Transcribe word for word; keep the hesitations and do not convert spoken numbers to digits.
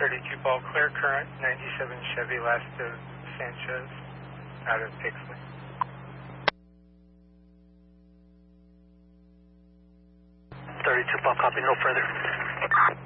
thirty-two ball clear current, ninety-seven Chevy last of Sanchez, out of Pixley. thirty-two ball copy, no further.